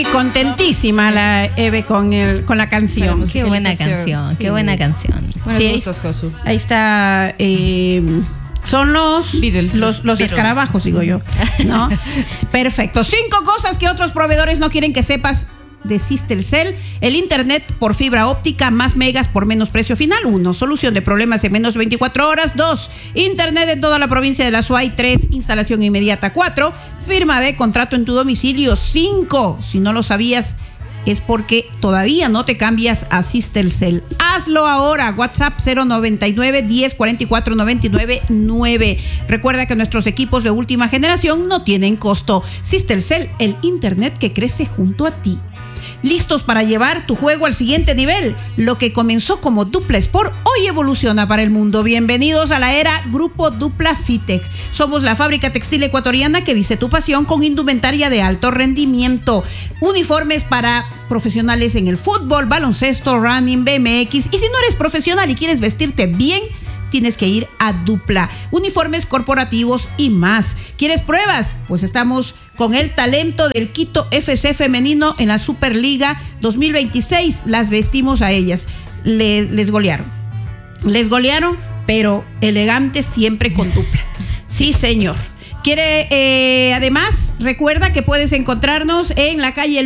Contentísima la Eve con la canción. Qué buena canción, qué buena canción. Sí, gustos, Josu. Ahí está. Son los Beatles. Los escarabajos, digo yo, ¿no? Perfecto. 5 cosas que otros proveedores no quieren que sepas de Sistelcel. El internet por fibra óptica, más megas por menos precio final. 1. Solución de problemas en menos de 24 horas. 2. Internet en toda la provincia de La Suay. 3. Instalación inmediata. 4. Firma de contrato en tu domicilio. 5. Si no lo sabías, es porque todavía no te cambias a Sistelcel. Hazlo ahora. WhatsApp 099 10 44 99 9. Recuerda que nuestros equipos de última generación no tienen costo. Sistelcel, el internet que crece junto a ti. ¿Listos para llevar tu juego al siguiente nivel? Lo que comenzó como Dupla Sport hoy evoluciona para el mundo. Bienvenidos a la era Grupo Dupla Fitech. Somos la fábrica textil ecuatoriana que viste tu pasión con indumentaria de alto rendimiento. Uniformes para profesionales en el fútbol, baloncesto, running, BMX. Y si no eres profesional y quieres vestirte bien, tienes que ir a Dupla. Uniformes corporativos y más. ¿Quieres pruebas? Pues estamos con el talento del Quito FC femenino en la Superliga 2026. Las vestimos a ellas. Les golearon. Les golearon, pero elegantes siempre con Dupla. Sí, señor. Además, recuerda que puedes encontrarnos en la calle